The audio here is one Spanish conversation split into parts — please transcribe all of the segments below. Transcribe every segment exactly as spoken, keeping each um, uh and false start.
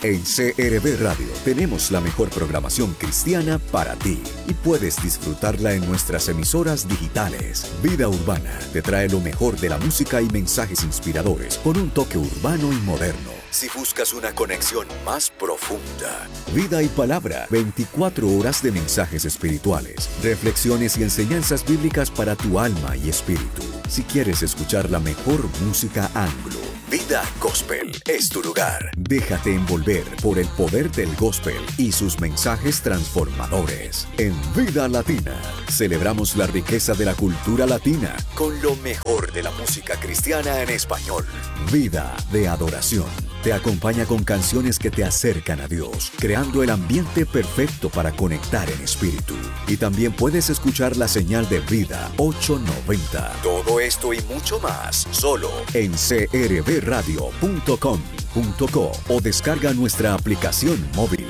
En C R V Radio tenemos la mejor programación cristiana para ti y puedes disfrutarla en nuestras emisoras digitales. Vida Urbana te trae lo mejor de la música y mensajes inspiradores con un toque urbano y moderno. Si buscas una conexión más profunda, Vida y Palabra, veinticuatro horas de mensajes espirituales, reflexiones y enseñanzas bíblicas para tu alma y espíritu. Si quieres escuchar la mejor música anglo, Vida Gospel es tu lugar. Déjate envolver por el poder del gospel y sus mensajes transformadores. En Vida Latina, celebramos la riqueza de la cultura latina con lo mejor de la música cristiana en español. Vida de adoración. Te acompaña con canciones que te acercan a Dios, creando el ambiente perfecto para conectar en espíritu. Y también puedes escuchar la señal de Vida ochocientos noventa. Todo esto y mucho más, solo en c r v radio punto com punto co o descarga nuestra aplicación móvil.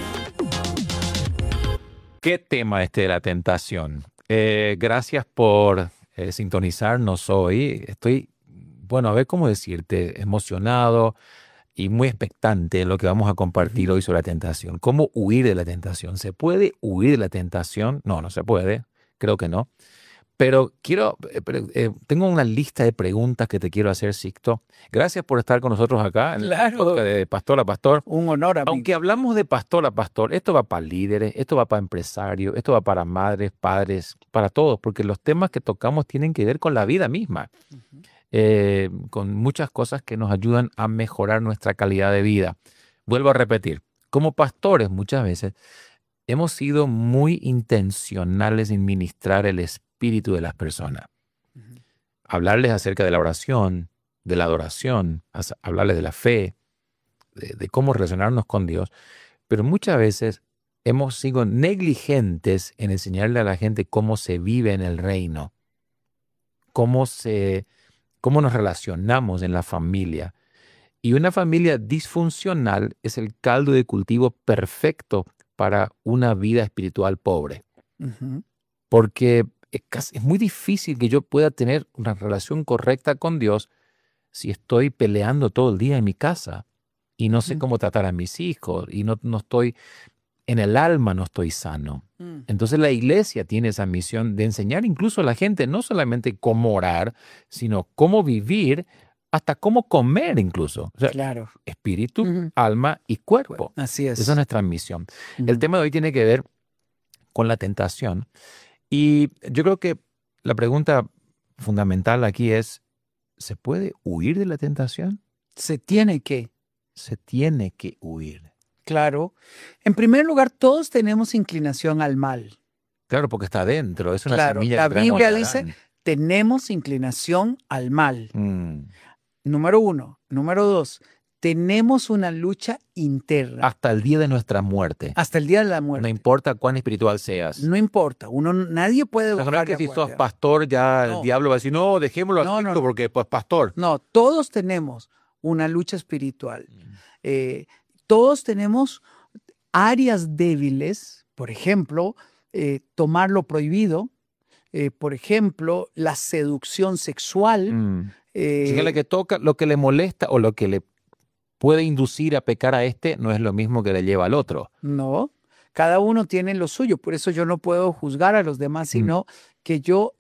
¿Qué tema este de la tentación? Eh, gracias por eh, sintonizarnos hoy. Estoy, bueno, a ver cómo decirte, emocionado y muy expectante en lo que vamos a compartir hoy sobre la tentación. ¿Cómo huir de la tentación? ¿Se puede huir de la tentación? No, no se puede. Creo que no. Pero quiero, eh, eh, tengo una lista de preguntas que te quiero hacer, Sixto. Gracias por estar con nosotros acá. Claro. De pastor a pastor. Un honor a mí. Aunque hablamos de pastor a pastor, esto va para líderes, esto va para empresarios, esto va para madres, padres, para todos, porque los temas que tocamos tienen que ver con la vida misma. Uh-huh. Eh, con muchas cosas que nos ayudan a mejorar nuestra calidad de vida. Vuelvo a repetir, como pastores muchas veces hemos sido muy intencionales en ministrar el espíritu de las personas. Uh-huh. Hablarles acerca de la oración, de la adoración, hablarles de la fe, de, de cómo relacionarnos con Dios, pero muchas veces hemos sido negligentes en enseñarle a la gente cómo se vive en el reino, cómo se... cómo nos relacionamos en la familia. Y una familia disfuncional es el caldo de cultivo perfecto para una vida espiritual pobre. Uh-huh. Porque es, es muy difícil que yo pueda tener una relación correcta con Dios si estoy peleando todo el día en mi casa y no sé uh-huh. cómo tratar a mis hijos y no, no estoy, en el alma no estoy sano. Entonces la iglesia tiene esa misión de enseñar incluso a la gente no solamente cómo orar, sino cómo vivir, hasta cómo comer incluso. O sea, claro. Espíritu, uh-huh. alma y cuerpo. Así es. Esa es nuestra misión. Uh-huh. El tema de hoy tiene que ver con la tentación. Y yo creo que la pregunta fundamental aquí es, ¿se puede huir de la tentación? Se tiene que. Se tiene que huir. Claro. En primer lugar, todos tenemos inclinación al mal. Claro, porque está adentro. Es una claro, semilla la que Biblia dice, tenemos inclinación al mal. Mm. Número uno. Número dos, tenemos una lucha interna. Hasta el día de nuestra muerte. Hasta el día de la muerte. No importa cuán espiritual seas. No importa. Uno, nadie puede... O sea, no es que si sos pastor ya no. El diablo va a decir, no, dejémoslo no, así no, porque pues pastor. No, todos tenemos una lucha espiritual. Mm. Eh, Todos tenemos áreas débiles, por ejemplo, eh, tomar lo prohibido, eh, por ejemplo, la seducción sexual. Mm. Eh, si que lo que toca, lo que le molesta o lo que le puede inducir a pecar a este no es lo mismo que le lleva al otro. No, cada uno tiene lo suyo, por eso yo no puedo juzgar a los demás, sino mm. que yo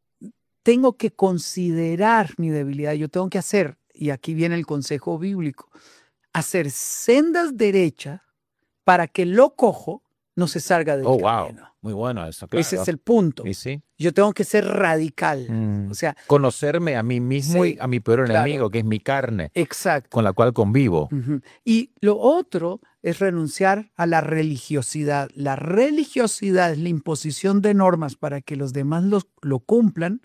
tengo que considerar mi debilidad, yo tengo que hacer, y aquí viene el consejo bíblico, hacer sendas derechas para que lo cojo no se salga del oh, camino. Wow. Muy bueno eso, claro. Ese es el punto. ¿Y sí? Yo tengo que ser radical. Mm. O sea, conocerme a mí mismo sí, y a mi peor claro. enemigo, que es mi carne. Exacto. Con la cual convivo. Uh-huh. Y lo otro es renunciar a la religiosidad. La religiosidad es la imposición de normas para que los demás los, lo cumplan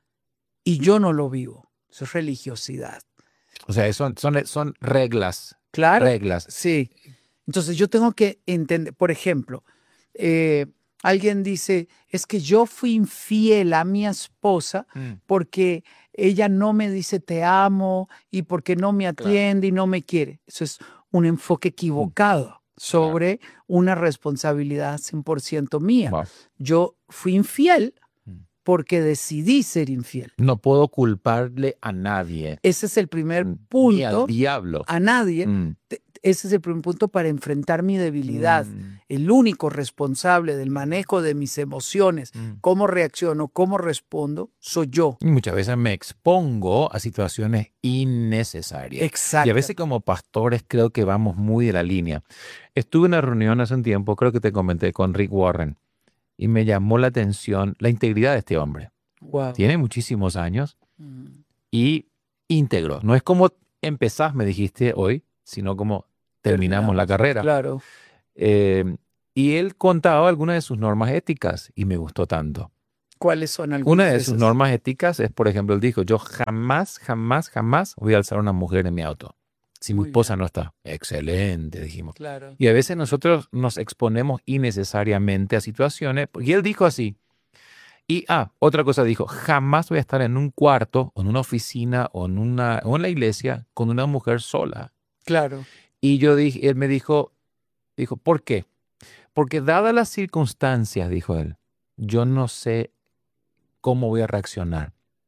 y yo no lo vivo. Eso es religiosidad. O sea, son, son, son reglas. Claro. Reglas. Sí. Entonces yo tengo que entender, por ejemplo, eh, alguien dice, es que yo fui infiel a mi esposa mm. porque ella no me dice te amo y porque no me atiende claro. y no me quiere. Eso es un enfoque equivocado mm. sobre claro. una responsabilidad cien por ciento mía. Wow. Yo fui infiel porque decidí ser infiel. No puedo culparle a nadie. Ese es el primer punto. Ni al diablo. A nadie. Mm. ese es el primer punto para enfrentar mi debilidad. Mm. El único responsable del manejo de mis emociones, Mm. cómo reacciono, cómo respondo, soy yo. Y muchas veces me expongo a situaciones innecesarias. Exacto. Y a veces como pastores creo que vamos muy de la línea. Estuve en una reunión hace un tiempo, creo que te comenté, con Rick Warren, y me llamó la atención la integridad de este hombre. Wow. Tiene muchísimos años Mm. y íntegro. No es como empezás, me dijiste hoy, sino como terminamos la carrera. Claro. Eh, y él contaba algunas de sus normas éticas y me gustó tanto. ¿Cuáles son algunas Una de esas? sus normas éticas es, por ejemplo, él dijo, yo jamás, jamás, jamás voy a alzar a una mujer en mi auto. Si mi Muy esposa bien. no está. Excelente, dijimos. Claro. Y a veces nosotros nos exponemos innecesariamente a situaciones. Y él dijo así. Y, ah, otra cosa dijo, jamás voy a estar en un cuarto, o en una oficina, o en, una, o en la iglesia con una mujer sola. Claro. Y yo dije, él me dijo, dijo, ¿por qué? Porque dadas las circunstancias, dijo él, yo no sé cómo voy a reaccionar.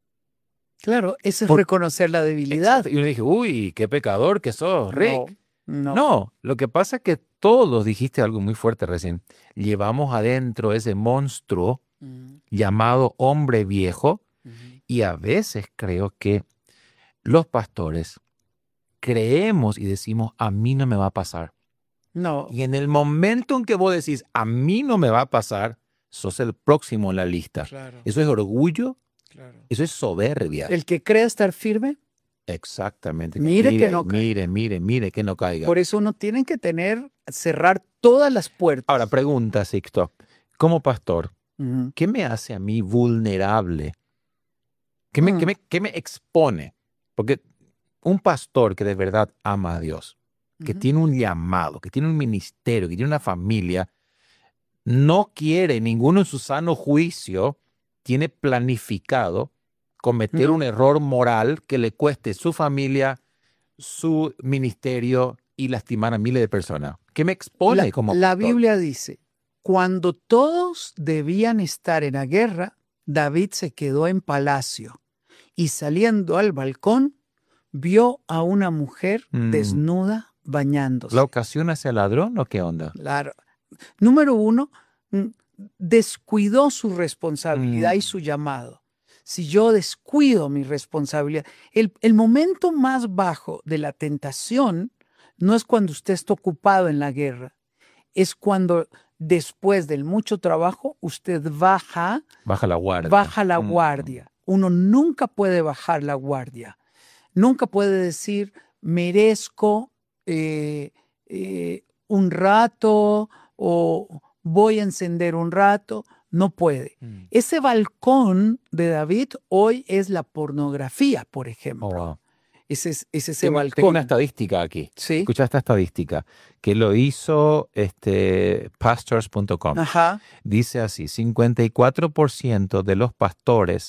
Claro, eso es Por- reconocer la debilidad. Exacto. Y yo le dije, uy, qué pecador que sos, Rick. No, no. No, lo que pasa es que todos, dijiste algo muy fuerte recién, llevamos adentro ese monstruo Mm, llamado hombre viejo mm. y a veces creo que los pastores creemos y decimos, a mí no me va a pasar. No, Y en el momento en que vos decís, a mí no me va a pasar, sos el próximo en la lista. claro, Eso es orgullo, claro. eso es soberbia. El que cree estar firme, Exactamente. Mire que mire, no caiga. mire, mire, mire que no caiga. por eso uno tiene que tener, cerrar todas las puertas. Ahora, pregunta, Sixto, como pastor, Ujú. ¿qué me hace a mí vulnerable? ¿Qué me, Mm. qué me, qué me expone? Porque un pastor que de verdad ama a Dios, que Ujú. tiene un llamado, que tiene un ministerio, que tiene una familia, no quiere, ninguno en su sano juicio tiene planificado cometer No. un error moral que le cueste su familia, su ministerio y lastimar a miles de personas. ¿Qué me expone La, como la pastor? Biblia dice, cuando todos debían estar en la guerra, David se quedó en palacio y saliendo al balcón, vio a una mujer Mm. desnuda bañándose. ¿La ocasión hacia el ladrón o qué onda? Claro. Número uno, mm, descuidó su responsabilidad Mm. y su llamado. Si yo descuido mi responsabilidad, el, el momento más bajo de la tentación no es cuando usted está ocupado en la guerra, es cuando después del mucho trabajo usted baja, Baja la guardia. baja la Mm. guardia. Uno nunca puede bajar la guardia. Nunca puede decir, merezco eh, eh, un rato o voy a encender un rato. No puede. Mm. Ese balcón de David hoy es la pornografía, por ejemplo. Oh, wow. Ese es, es ese Tengo, balcón. tengo una estadística aquí. Sí. Escucha esta estadística que lo hizo este, pastors punto com. Ajá. Dice así, cincuenta y cuatro por ciento de los pastores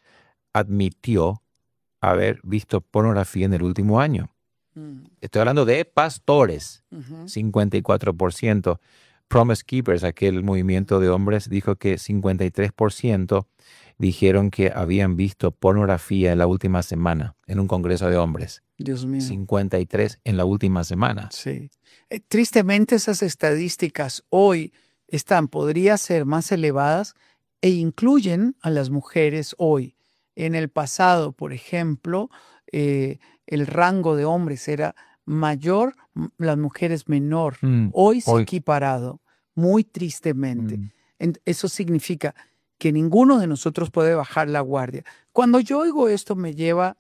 admitió haber visto pornografía en el último año. Mm, Estoy hablando de pastores, ujú. cincuenta y cuatro por ciento. Promise Keepers, aquel movimiento de hombres, dijo que cincuenta y tres por ciento dijeron que habían visto pornografía en la última semana en un congreso de hombres. Dios mío. cincuenta y tres en la última semana. Sí. Eh, tristemente esas estadísticas hoy están, podría ser más elevadas e incluyen a las mujeres hoy. En el pasado, por ejemplo, eh, el rango de hombres era mayor, m- las mujeres menor. Mm, Hoy se ha hoy. equiparado, muy tristemente. mm, En- Eso significa que ninguno de nosotros puede bajar la guardia. Cuando yo oigo esto me lleva,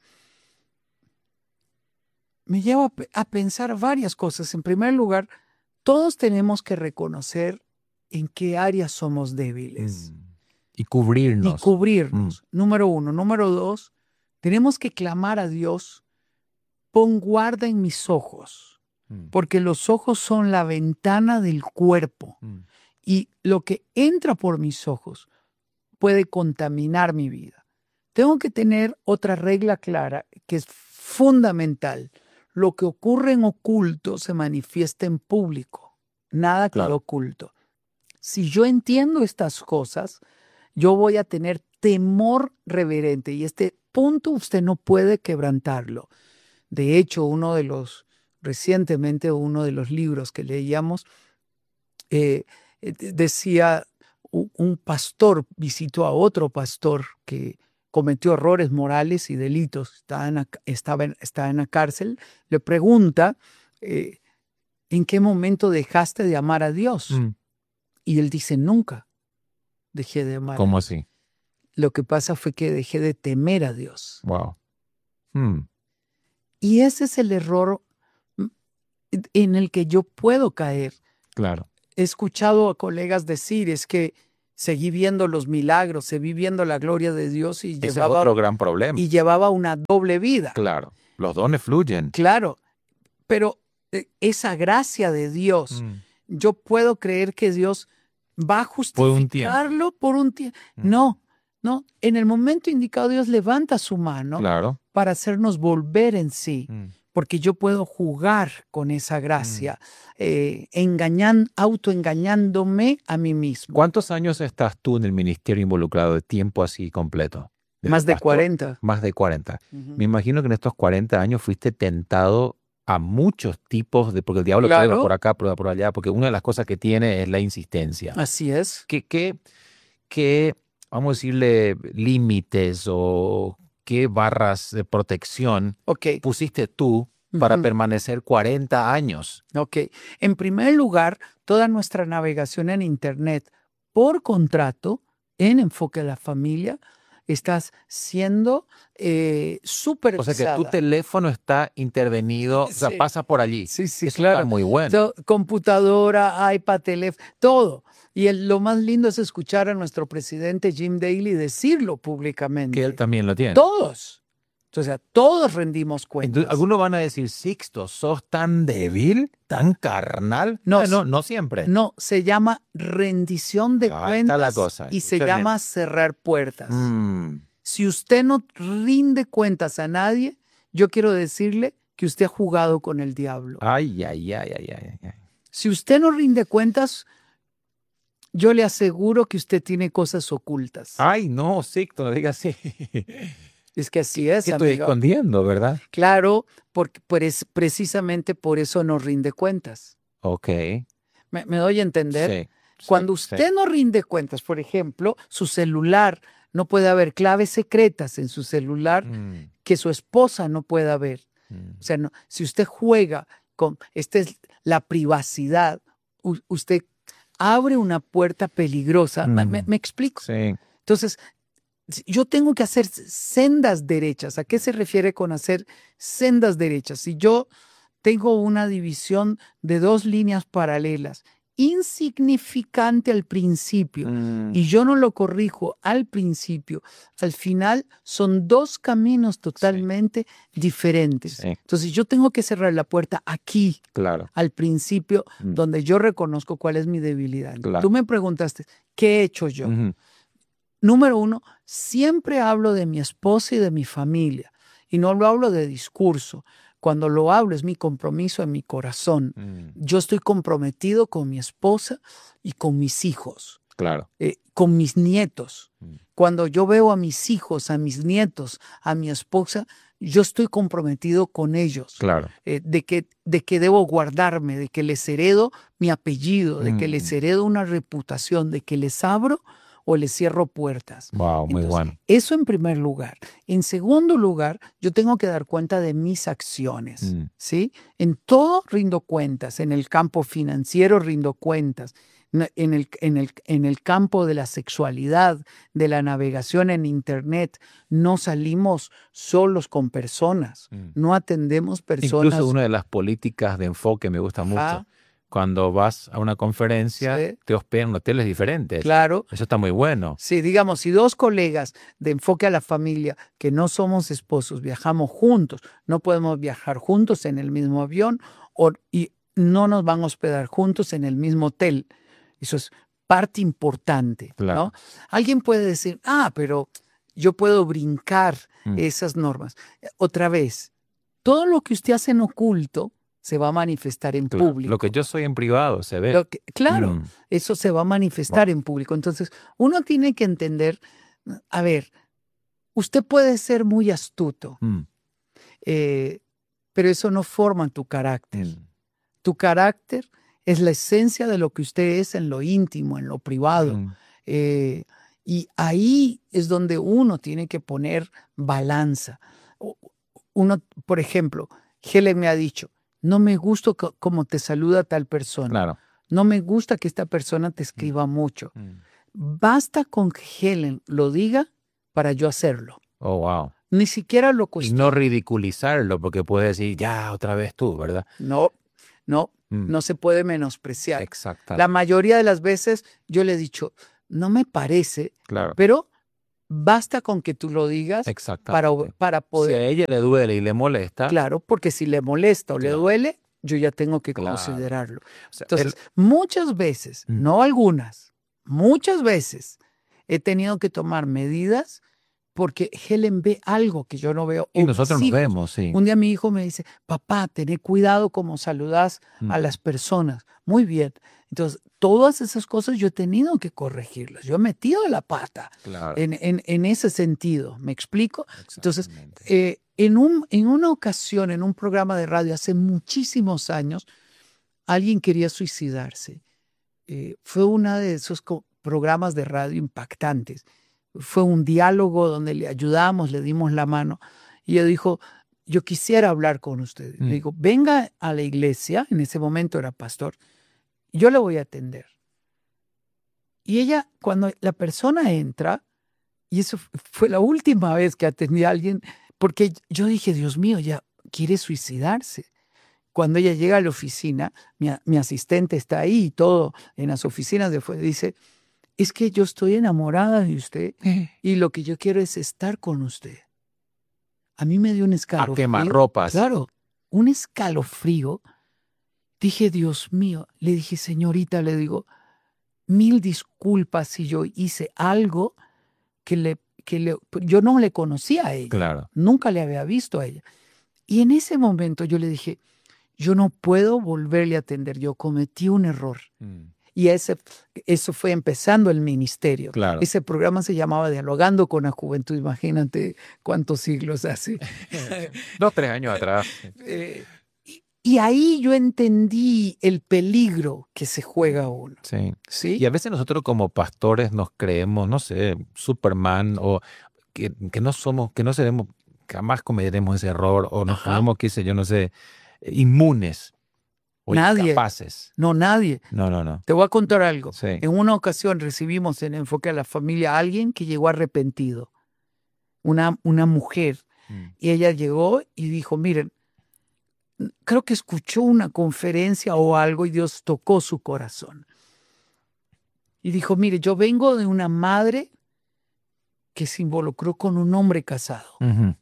me lleva a pe- a pensar varias cosas. En primer lugar, todos tenemos que reconocer en qué áreas somos débiles mm. Y cubrirnos. y cubrirnos. Número uno. Número dos, tenemos que clamar a Dios, pon guarda en mis ojos, Mm, porque los ojos son la ventana del cuerpo mm, y lo que entra por mis ojos puede contaminar mi vida. Tengo que tener otra regla clara que es fundamental. Lo que ocurre en oculto se manifiesta en público. Nada quedó Claro. oculto. Si yo entiendo estas cosas, yo voy a tener temor reverente y este punto usted no puede quebrantarlo. De hecho, uno de los recientemente uno de los libros que leíamos, eh, decía, un pastor visitó a otro pastor que cometió errores morales y delitos, estaba en la, estaba en, estaba en la cárcel, le pregunta, eh, ¿en qué momento dejaste de amar a Dios? Mm. Y él dice, nunca dejé de amar. ¿Cómo así? Lo que pasa fue que dejé de temer a Dios. Wow. Hmm. Y ese es el error en el que yo puedo caer. Claro. He escuchado a colegas decir, es que seguí viendo los milagros, seguí viendo la gloria de Dios y Ese llevaba, es otro gran problema. Y llevaba una doble vida. Claro, los dones fluyen. Claro, pero esa gracia de Dios, mm. yo puedo creer que Dios va a justificarlo por un tiempo. Mm. No, no, en el momento indicado Dios levanta su mano claro. para hacernos volver en sí. Mm. Porque yo puedo jugar con esa gracia, mm. eh, engañan, autoengañándome a mí mismo. ¿Cuántos años estás tú en el ministerio involucrado de tiempo así completo? Más de cuarenta. Más de cuarenta. Uh-huh. Me imagino que en estos cuarenta años fuiste tentado a muchos tipos de... Porque el diablo claro. te va por acá, por, por allá, porque una de las cosas que tiene es la insistencia. Así es. ¿Qué, qué, qué vamos a decirle, límites o... ¿Qué barras de protección okay. pusiste tú para uh-huh. permanecer cuarenta años? Ok. En primer lugar, toda nuestra navegación en Internet por contrato, en Enfoque a la Familia, estás siendo eh, supervisada. O sea que tu teléfono está intervenido, sí. o sea, pasa por allí. Sí, sí, Eso claro. Está muy bueno. So, computadora, iPad, teléfono, todo. Y el, lo más lindo es escuchar a nuestro presidente Jim Daly decirlo públicamente. Que él también lo tiene. Todos. O sea, todos rendimos cuentas. Entonces, algunos van a decir, Sixto, ¿sos tan débil, tan carnal? No, ah, no, no siempre. No, se llama rendición de ah, cuentas está la cosa. y se Mucha llama gente. cerrar puertas. Mm. Si usted no rinde cuentas a nadie, yo quiero decirle que usted ha jugado con el diablo. Ay, ay, ay, ay, ay, ay. Si usted no rinde cuentas, yo le aseguro que usted tiene cosas ocultas. Ay, no, Sixto, no diga así. Es que así es, ¿Qué estoy amigo? escondiendo, verdad? Claro, porque pues, precisamente por eso no rinde cuentas. Ok. ¿Me, me doy a entender? Sí. Cuando sí, usted sí. no rinde cuentas, por ejemplo, su celular, no puede haber claves secretas en su celular mm. que su esposa no pueda ver. Mm. O sea, no, si usted juega con, esta es la privacidad, u, usted abre una puerta peligrosa. Mm. ¿Me, me explico? Sí. Entonces, yo tengo que hacer sendas derechas. ¿A qué se refiere con hacer sendas derechas? Si yo tengo una división de dos líneas paralelas, insignificante al principio, mm. y yo no lo corrijo al principio, al final son dos caminos totalmente sí. diferentes. Sí. Entonces yo tengo que cerrar la puerta aquí, claro. al principio, mm. donde yo reconozco cuál es mi debilidad. Claro. Tú me preguntaste, ¿qué he hecho yo? Uh-huh. Número uno, siempre hablo de mi esposa y de mi familia, y no lo hablo de discurso. Cuando lo hablo es mi compromiso en mi corazón. Mm. Yo estoy comprometido con mi esposa y con mis hijos. Claro. Eh, con mis nietos. Mm. Cuando yo veo a mis hijos, a mis nietos, a mi esposa, yo estoy comprometido con ellos. Claro. Eh, de, que, de que debo guardarme, de que les heredo mi apellido, de mm. que les heredo una reputación, de que les abro o les cierro puertas. Wow, muy Entonces, bueno. Eso en primer lugar. En segundo lugar, yo tengo que dar cuenta de mis acciones, mm. ¿sí? En todo rindo cuentas, en el campo financiero rindo cuentas, en el, en el, en el campo de la sexualidad, de la navegación en Internet, no salimos solos con personas, mm. no atendemos personas. Incluso una de las políticas de enfoque me gusta mucho. Ah. Cuando vas a una conferencia, sí. te hospedan en hoteles diferentes. Claro. Eso está muy bueno. Sí, digamos, si dos colegas de Enfoque a la Familia que no somos esposos viajamos juntos, no podemos viajar juntos en el mismo avión o, y no nos van a hospedar juntos en el mismo hotel. Eso es parte importante, claro. ¿no? Alguien puede decir, ah, pero yo puedo brincar mm. esas normas. Otra vez, todo lo que usted hace en oculto se va a manifestar en claro, público. Lo que yo soy en privado se ve. Lo que, claro, mm. eso se va a manifestar bueno. en público. Entonces, uno tiene que entender, a ver, usted puede ser muy astuto. Mm. Eh, pero eso no forma tu carácter. Mm. Tu carácter es la esencia de lo que usted es en lo íntimo, en lo privado. Mm. Eh, y ahí es donde uno tiene que poner balanza. Uno, por ejemplo, Helen me ha dicho, no me gusta co- como te saluda tal persona. Claro. No me gusta que esta persona te escriba mucho. Mm. Basta con que Helen lo diga para yo hacerlo. Oh, wow. Ni siquiera lo Y cuestiono. no ridiculizarlo, porque puede decir, ya, otra vez tú, ¿verdad? No, no, Mm. no se puede menospreciar. Exacto. La mayoría de las veces yo le he dicho, no me parece, Claro. pero basta con que tú lo digas para, Exactamente. para Si a poder. ella le duele y le molesta, Claro, porque si le molesta o le Claro. duele, yo ya tengo que Claro. considerarlo. o sea, Entonces, el- muchas veces, Mm. no algunas, muchas veces he tenido que tomar medidas porque Helen ve algo que yo no veo. y O nosotros mis nos hijos. vemos, sí. Un día mi hijo me dice, papá, ten cuidado cómo saludas a Mm. las personas. Muy bien. Entonces, todas esas cosas yo he tenido que corregirlas. Yo he metido la pata Claro. en, en, en ese sentido. ¿Me explico? Entonces, Exactamente. eh, en, un, en una ocasión, en un programa de radio hace muchísimos años, alguien quería suicidarse. Eh, fue uno de esos co- programas de radio impactantes. Fue un diálogo donde le ayudamos, le dimos la mano. Y ella dijo, yo quisiera hablar con usted. Mm. Le digo, venga a la iglesia, en ese momento era pastor, yo le voy a atender. Y ella, cuando la persona entra, y eso fu- fue la última vez que atendí a alguien, porque yo dije, Dios mío, ya quiere suicidarse. Cuando ella llega a la oficina, mi, a- mi asistente está ahí y todo, en las oficinas de fuera, dice, es que yo estoy enamorada de usted y lo que yo quiero es estar con usted. A mí me dio un A escalofrío. quemarropas. Claro, un escalofrío. Dije, Dios mío, le dije, señorita, le digo, mil disculpas si yo hice algo que le, que le, yo no le conocía a ella. Claro. Nunca le había visto a ella. Y en ese momento yo le dije, yo no puedo volverle a atender, yo cometí un error. Mm. Y ese, eso fue empezando el ministerio. Claro. Ese programa se llamaba Dialogando con la Juventud. Imagínate cuántos siglos hace. Dos, tres años atrás. Eh, y, y ahí yo entendí el peligro que se juega uno. Sí. ¿Sí? Y a veces nosotros como pastores nos creemos, no sé, Superman, o que, que no somos, que no seremos, jamás cometeremos ese error, o nos Ajá. ponemos, qué sé yo, no sé, inmunes o Nadie. incapaces. No, nadie. No, no, no. Te voy a contar algo. Sí. En una ocasión recibimos en Enfoque a la Familia a alguien que llegó arrepentido. Una, una mujer. Mm. Y ella llegó y dijo, miren, creo que escuchó una conferencia o algo y Dios tocó su corazón. Y dijo, mire, yo vengo de una madre que se involucró con un hombre casado. Ujú.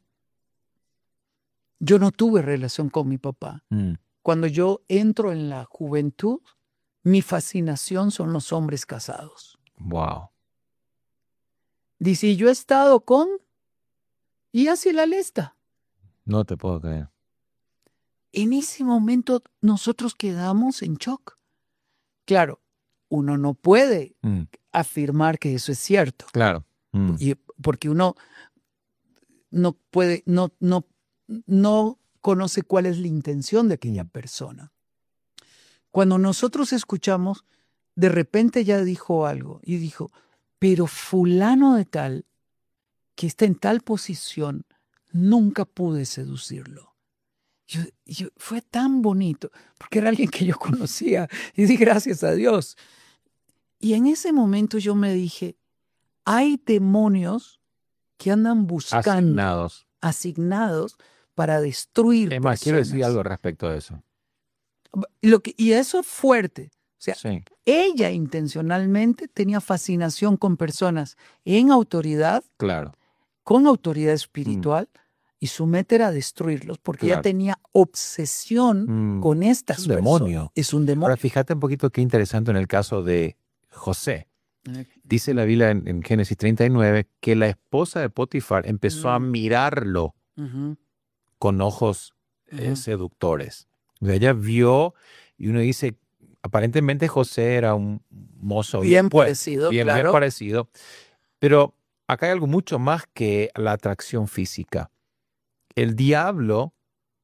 Yo no tuve relación con mi papá. Mm. Cuando yo entro en la juventud, mi fascinación son los hombres casados. Wow. Dice, y yo he estado con... Y así la lista. No te puedo creer. En ese momento nosotros quedamos en shock. Claro, uno no puede Mm. afirmar que eso es cierto. Claro. Mm. Y porque uno no puede, no, no, no conoce cuál es la intención de aquella persona. Cuando nosotros escuchamos, de repente ella dijo algo y dijo, pero fulano de tal, que está en tal posición, nunca pude seducirlo. Yo, yo, fue tan bonito, porque era alguien que yo conocía, y di gracias a Dios. Y en ese momento yo me dije, hay demonios que andan buscando, Asignados. asignados para destruir Es más, quiero decir personas. algo respecto a eso. Lo que, y eso es fuerte. O sea, Sí. ella intencionalmente tenía fascinación con personas en autoridad, Claro. con autoridad espiritual, y su meta era destruirlos, porque ella Claro. tenía obsesión Mm. con estas Es un demonio. personas. Es un Ahora demonio. fíjate un poquito qué interesante en el caso de José. Dice la Biblia en, en Génesis treinta y nueve que la esposa de Potifar empezó a Mm. mirarlo Ujú, con ojos eh, Ujú. seductores. O sea, ella vio y uno dice, aparentemente José era un mozo Bien puesto, parecido, bien, bien claro. parecido, pero acá hay algo mucho más que la atracción física. El diablo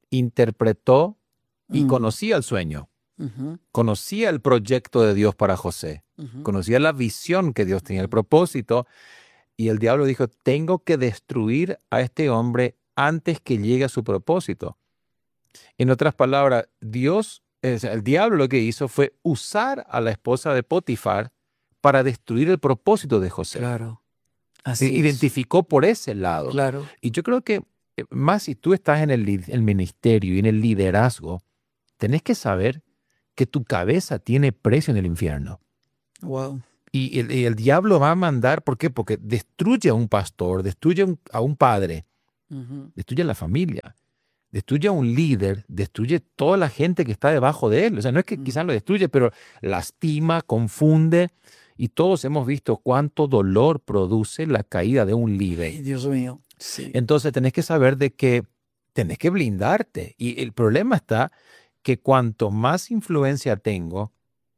interpretó y Mm. conocía el sueño. Ujú. Conocía el proyecto de Dios para José. Ujú. Conocía la visión que Dios tenía, el propósito. Y el diablo dijo, tengo que destruir a este hombre antes que llegue a su propósito. En otras palabras, Dios, o sea, el diablo lo que hizo fue usar a la esposa de Potifar para destruir el propósito de José. Claro. Se Así es. identificó por ese lado. Claro. Y yo creo que eh, más si tú estás en el, li- el ministerio y en el liderazgo, tenés que saber que tu cabeza tiene precio en el infierno. Wow. Y el, y el diablo va a mandar, ¿por qué? Porque destruye a un pastor, destruye a un, a un padre, Ujú. destruye a la familia, destruye a un líder, destruye toda la gente que está debajo de él. O sea, no es que Mm. quizás lo destruye, pero lastima, confunde. Y todos hemos visto cuánto dolor produce la caída de un Ay, líder. Dios mío. Sí. Entonces tenés que saber de que tenés que blindarte. Y el problema está que cuanto más influencia tengo,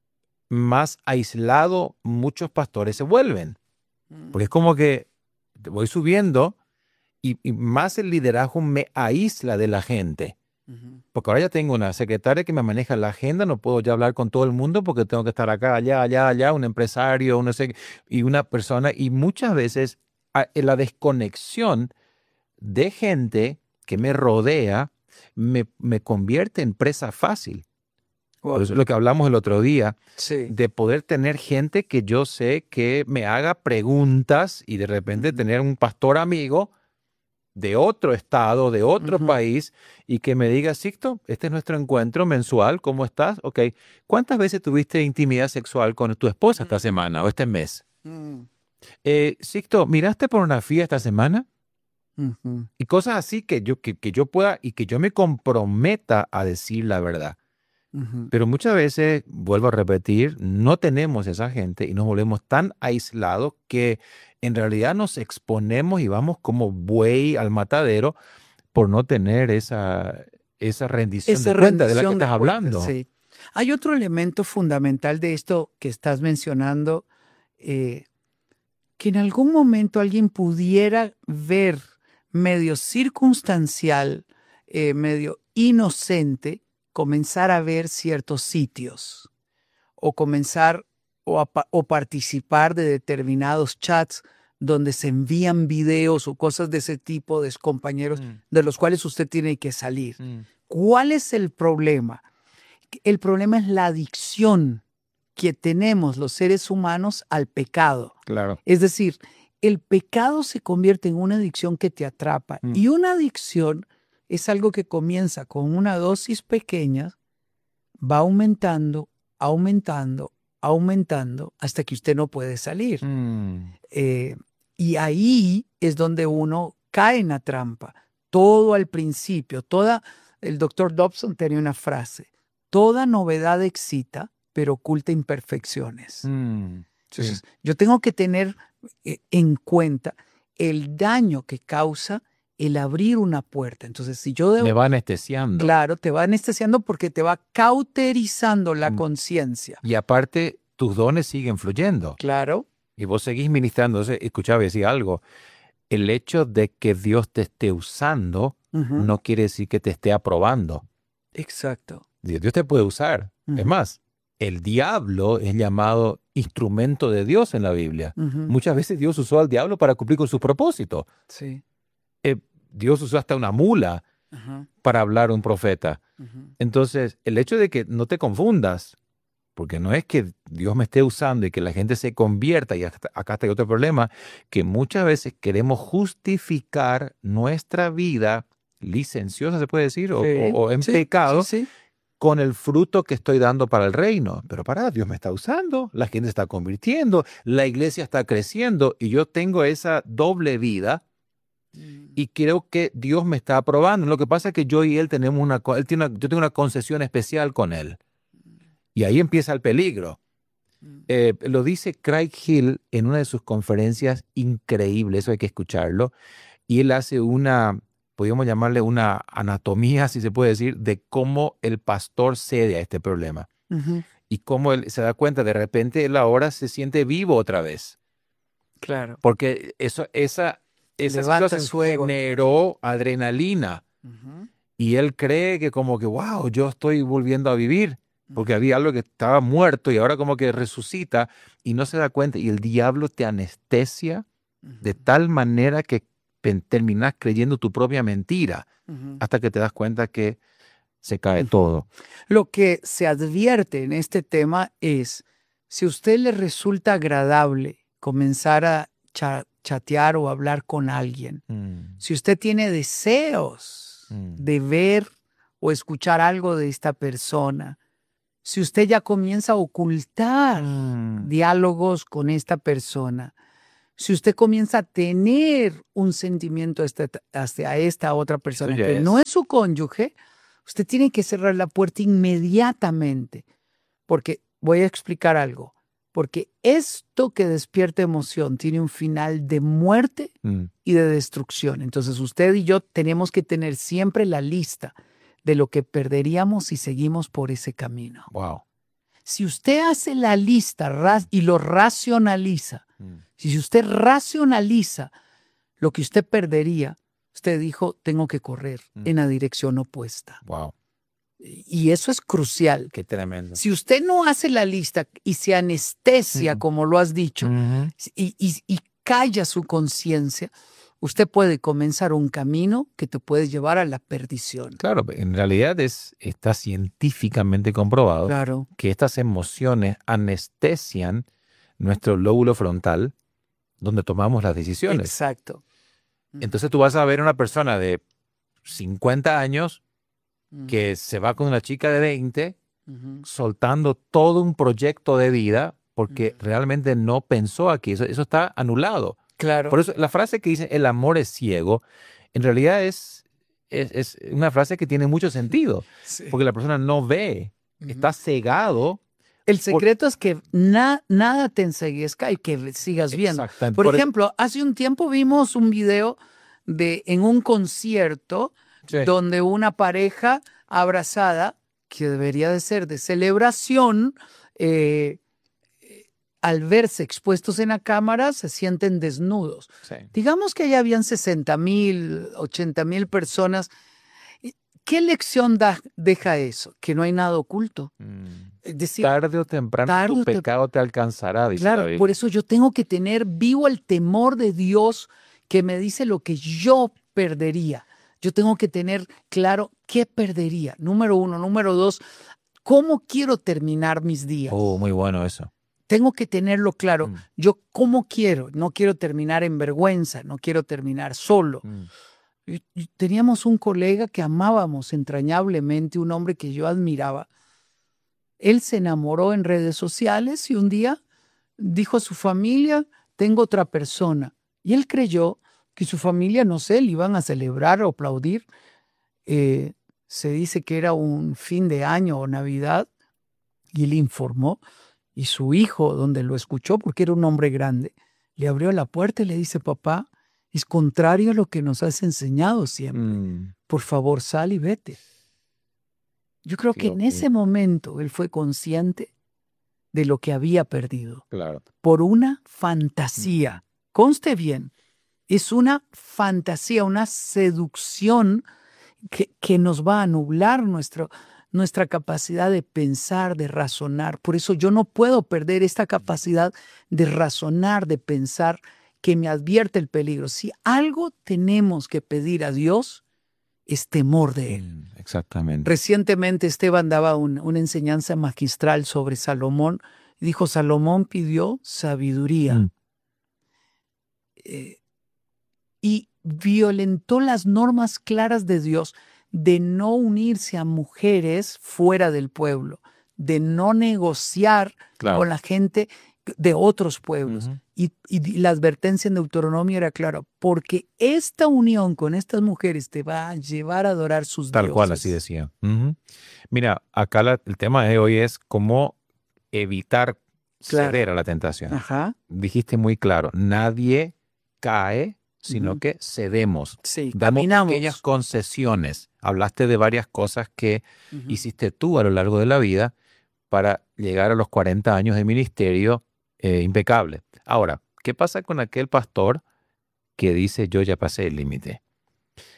más aislado muchos pastores se vuelven. Mm. Porque es como que voy subiendo y, y más el liderazgo me aísla de la gente. Ujú. Porque ahora ya tengo una secretaria que me maneja la agenda, no puedo ya hablar con todo el mundo porque tengo que estar acá, allá, allá, allá, un empresario, uno sé, y una persona. Y muchas veces a- en la desconexión de gente que me rodea me, me convierte en presa fácil. Wow. Por eso es lo que hablamos el otro día, Sí. de poder tener gente que yo sé que me haga preguntas y de repente Ujú. tener un pastor amigo de otro estado, de otro Ujú. país, y que me diga, Sixto, este es nuestro encuentro mensual, ¿cómo estás? Ok, ¿cuántas veces tuviste intimidad sexual con tu esposa esta Mm. semana o este mes? Mm. Eh, Sixto, ¿miraste pornografía esta semana? Ujú. Y cosas así que yo, que, que yo pueda y que yo me comprometa a decir la verdad. Ujú. Pero muchas veces, vuelvo a repetir, no tenemos esa gente y nos volvemos tan aislados que en realidad nos exponemos y vamos como buey al matadero por no tener esa, esa rendición Esa de cuenta de la que rendición de estás cuentas, hablando. sí. Hay otro elemento fundamental de esto que estás mencionando, eh, que en algún momento alguien pudiera ver medio circunstancial, eh, medio inocente, comenzar a ver ciertos sitios o comenzar o, a pa- o participar de determinados chats donde se envían videos o cosas de ese tipo de compañeros Mm, de los cuales usted tiene que salir. mm, ¿Cuál es el problema? El problema es la adicción que tenemos los seres humanos al pecado. claro. Es decir, el pecado se convierte en una adicción que te atrapa. Mm. Y una adicción es algo que comienza con una dosis pequeña, va aumentando, aumentando, aumentando, hasta que usted no puede salir. Mm, Eh, y ahí es donde uno cae en la trampa. Todo al principio, toda, el doctor Dobson tenía una frase, toda novedad excita, pero oculta imperfecciones. mm, sí. Entonces, yo tengo que tener eh, en cuenta el daño que causa el abrir una puerta. Entonces, si yo Me debo, va anestesiando. claro, te va anestesiando porque te va cauterizando la Mm. conciencia. Y aparte, tus dones siguen fluyendo. Claro. Y vos seguís ministrando. Entonces, escuchaba y decía algo. El hecho de que Dios te esté usando Ujú. no quiere decir que te esté aprobando. Exacto. Dios Dios te puede usar. Es Ujú. más, el diablo es llamado instrumento de Dios en la Biblia. Ujú. Muchas veces Dios usó al diablo para cumplir con sus propósitos. Sí. Eh, Dios usó hasta una mula Ajá. para hablar a un profeta. Ujú. Entonces, el hecho de que no te confundas, porque no es que Dios me esté usando y que la gente se convierta, y hasta- acá está otro problema, que muchas veces queremos justificar nuestra vida licenciosa, se puede decir, o, Sí, o- o en sí, pecado, sí, sí. con el fruto que estoy dando para el reino. Pero para, Dios me está usando, la gente está convirtiendo, la iglesia está creciendo y yo tengo esa doble vida y creo que Dios me está aprobando. Lo que pasa es que yo y él tenemos una, co- él tiene una- yo tengo una concesión especial con él. Y ahí empieza el peligro. Eh, lo dice Craig Hill en una de sus conferencias increíbles, eso hay que escucharlo, y él hace una, podríamos llamarle una anatomía, si se puede decir, de cómo el pastor cede a este problema Ujú. y cómo él se da cuenta, de repente él ahora se siente vivo otra vez, Claro. porque eso, esa, esa Levanta situación su ego. generó adrenalina. Ujú. y él cree que como que, wow, yo estoy volviendo a vivir, porque había algo que estaba muerto y ahora como que resucita y no se da cuenta. Y el diablo te anestesia de tal manera que terminas creyendo tu propia mentira Ujú. hasta que te das cuenta que se cae todo. Lo que se advierte en este tema es, si a usted le resulta agradable comenzar a cha- chatear o hablar con alguien, Mm, si usted tiene deseos mm, de ver o escuchar algo de esta persona, si usted ya comienza a ocultar mm, diálogos con esta persona, si usted comienza a tener un sentimiento hacia, hacia esta otra eso persona ya que no es. es su cónyuge, usted tiene que cerrar la puerta inmediatamente. Porque voy a explicar algo. Porque esto que despierta emoción tiene un final de muerte Mm, y de destrucción. Entonces usted y yo tenemos que tener siempre la lista de lo que perderíamos si seguimos por ese camino. wow. Si usted hace la lista ra- y lo racionaliza, Mm, si usted racionaliza lo que usted perdería, usted dijo, tengo que correr Mm. en la dirección opuesta. wow. Y eso es crucial. Qué tremendo. Si usted no hace la lista y se anestesia, Mm. como lo has dicho, Ujú. y, y- y calla su conciencia, usted puede comenzar un camino que te puede llevar a la perdición. Claro, en realidad es, está científicamente comprobado Claro. que estas emociones anestesian nuestro lóbulo frontal, donde tomamos las decisiones. Exacto. Entonces tú vas a ver a una persona de cincuenta años Ujú. que se va con una chica de veinte, Ujú. soltando todo un proyecto de vida porque Ujú. realmente no pensó aquí. Eso, eso está anulado. Claro. Por eso la frase que dice el amor es ciego, en realidad es, es, es una frase que tiene mucho sentido, Sí. porque la persona no ve, Ujú. está cegado. El secreto es que na- nada te enseguezca y que sigas viendo. Exactamente. Por Por- ejemplo, hace un tiempo vimos un video de en un concierto Sí. donde una pareja abrazada, que debería de ser de celebración, eh, eh, al verse expuestos en la cámara, se sienten desnudos. Sí. Digamos que ya habían sesenta mil, ochenta mil personas. ¿Qué lección da- deja eso? Que no hay nada oculto. Mm. Es decir, Tarde o temprano tarde tu o tem- pecado te alcanzará, dice la claro, Biblia. por eso yo tengo que tener vivo el temor de Dios que me dice lo que yo perdería. Yo tengo que tener claro qué perdería. Número uno. Número dos, ¿cómo quiero terminar mis días? Oh, muy bueno eso. Tengo que tenerlo claro. Mm. Yo cómo quiero. No quiero terminar en vergüenza. No quiero terminar solo. Mm. Y- y teníamos un colega que amábamos entrañablemente, un hombre que yo admiraba. Él se enamoró en redes sociales y un día dijo a su familia, tengo otra persona. Y él creyó que su familia, no sé, le iban a celebrar o aplaudir. Eh, se dice que era un fin de año o Navidad y él informó. Y su hijo, donde lo escuchó, porque era un hombre grande, le abrió la puerta y le dice, papá, es contrario a lo que nos has enseñado siempre. Mm. Por favor, sal y vete. Yo creo que Dios en mío. ese momento él fue consciente de lo que había perdido Claro. por una fantasía. Conste bien, es una fantasía, una seducción que, que nos va a nublar nuestro, nuestra capacidad de pensar, de razonar. Por eso yo no puedo perder esta capacidad de razonar, de pensar, que me advierte el peligro. Si algo tenemos que pedir a Dios, es temor de Él. Mm, exactamente. Recientemente Esteban daba un- una enseñanza magistral sobre Salomón. Dijo, Salomón pidió sabiduría Mm. eh, y violentó las normas claras de Dios de no unirse a mujeres fuera del pueblo, de no negociar Claro. con la gente de otros pueblos. Ujú. Y, y la advertencia en Deuteronomio era clara, porque esta unión con estas mujeres te va a llevar a adorar sus Tal dioses. cual, así decía. Ujú. Mira, acá la- el tema de hoy es cómo evitar Claro. ceder a la tentación. Ajá, Dijiste muy claro, nadie cae, sino Ujú. que cedemos. sí, Damos caminamos. pequeñas concesiones. Hablaste de varias cosas que Ujú. hiciste tú a lo largo de la vida para llegar a los cuarenta años de ministerio eh, impecable. Ahora, ¿qué pasa con aquel pastor que dice yo ya pasé el límite?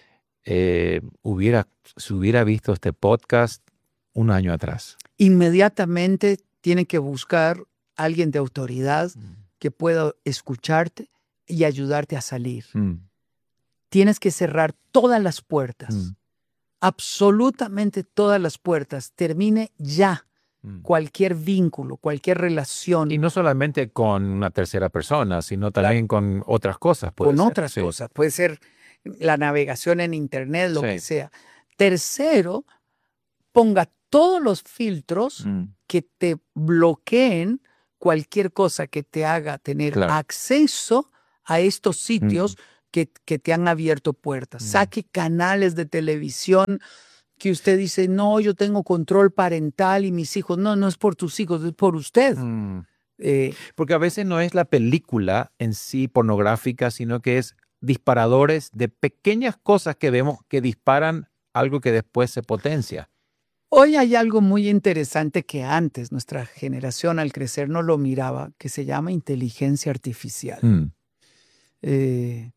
eh, hubiera, si hubiera visto este podcast un año atrás? Inmediatamente tiene que buscar a alguien de autoridad Mm. que pueda escucharte y ayudarte a salir. Mm. Tienes que cerrar todas las puertas, Mm. absolutamente todas las puertas. Termine ya Mm. cualquier vínculo, cualquier relación Y no solamente con una tercera persona, sino también con otras cosas. puede con ser. otras Sí. cosas. Puede ser la navegación en internet, lo Sí. que sea. Tercero, ponga todos los filtros Mm. que te bloqueen cualquier cosa que te haga tener Claro. acceso a estos sitios que, que te han abierto puertas. Mm. Saque canales de televisión que usted dice, no, yo tengo control parental y mis hijos. No, no es por tus hijos, es por usted. Mm. Eh, Porque a veces no es la película en sí pornográfica, sino que es disparadores de pequeñas cosas que vemos que disparan algo que después se potencia. Hoy hay algo muy interesante que antes nuestra generación al crecer no lo miraba, que se llama inteligencia artificial. Mm. Eh,